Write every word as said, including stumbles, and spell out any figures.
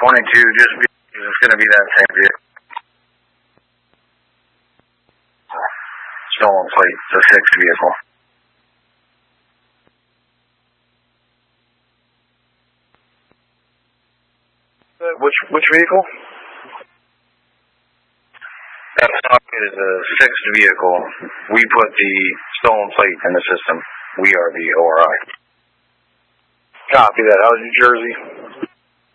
twenty-two, just be, it's going to be that same vehicle. Stolen plate, the sixth vehicle. Which which vehicle? That is a sixth vehicle. We put the stolen plate in the system. We are the O R I. Copy that. Out of New Jersey.